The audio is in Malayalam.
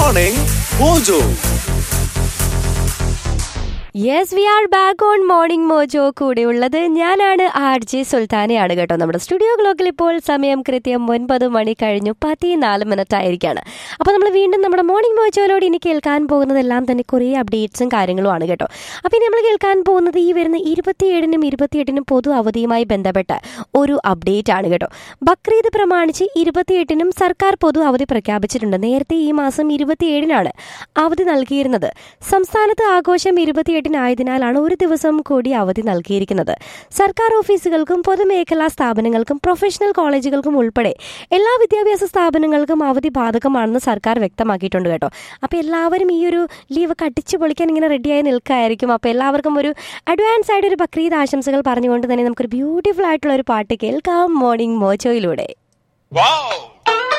Morning Mojo. Yes we are back on morning mojo. കൂടെയുള്ളത് ഞാനാണ് RJ സുൽത്താനയാണ് കേട്ടോ. നമ്മുടെ സ്റ്റുഡിയോ ക്ലോക്കിൽ ഇപ്പോൾ സമയം കൃത്യം 9 മണി കഴിഞ്ഞു 14 ആയിരിക്കാണ്. അപ്പോൾ നമ്മൾ വീണ്ടും നമ്മുടെ മോർണിംഗ് മോജോയിലോട് ഇനി കേൾക്കാൻ പോകുന്നതെല്ലാം തന്നെ കുറേ അപ്ഡേറ്റ്സും കാര്യങ്ങളുമാണ് കേട്ടോ. അപ്പോൾ ഇനി നമ്മൾ കേൾക്കാൻ പോകുന്നത് ഈ വരുന്ന 27-നും 28-നും പൊതു അവധിയുമായി ബന്ധപ്പെട്ട ഒരു അപ്ഡേറ്റ് ആണ് കേട്ടോ. ബക്രീദ് പ്രമാണിച്ച് 28-നും സർക്കാർ പൊതു അവധി പ്രഖ്യാപിച്ചിട്ടുണ്ട്. നേരത്തെ ഈ മാസം 27-നാണ് അവധി നൽകിയിരുന്നത്. സംസ്ഥാനത്ത് ആഘോഷം 28-നായതിനാലാണ് ഒരു ദിവസം കൂടി അവധി നൽകിയിരിക്കുന്നത്. സർക്കാർ ഓഫീസുകൾക്കും പൊതുമേഖലാ സ്ഥാപനങ്ങൾക്കും പ്രൊഫഷണൽ കോളേജുകൾക്കും ഉൾപ്പെടെ എല്ലാ വിദ്യാഭ്യാസ സ്ഥാപനങ്ങൾക്കും അവധി ബാധകമാണെന്ന് സർക്കാർ വ്യക്തമാക്കിയിട്ടുണ്ട് കേട്ടോ. അപ്പോൾ എല്ലാവരും ഈ ഒരു ലീവ് അടിച്ചു പൊളിക്കാൻ ഇങ്ങനെ റെഡിയായി നിൽക്കുകയായിരിക്കും. അപ്പോൾ എല്ലാവർക്കും ഒരു അഡ്വാൻസ് ആയിട്ട് ഒരു ബക്രീദ് ആശംസകൾ പറഞ്ഞുകൊണ്ട് തന്നെ നമുക്കൊരു ബ്യൂട്ടിഫുൾ ആയിട്ടുള്ള ഒരു പാട്ട് കേൾക്കാം മോർണിംഗ് മോജോയിലൂടെ. Wow!